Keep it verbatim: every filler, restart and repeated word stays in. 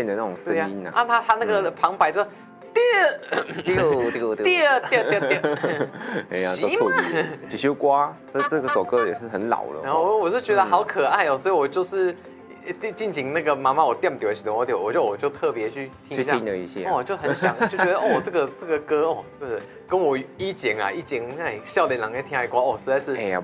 的那种声音啊。 啊，他他那个旁白就。 丢丢丢丢丢丢丢， 哎呀，都错字。几首歌，这这个首歌也是很老了。 然后我是觉得好可爱哦，所以我就是进行那个妈妈我点丢的时候，我就我就我就特别去听去听了一下， 哦，就很想就觉得哦，这个这个歌哦，对，跟我以前啊以前那少年人在听的歌哦，实在是哎呀，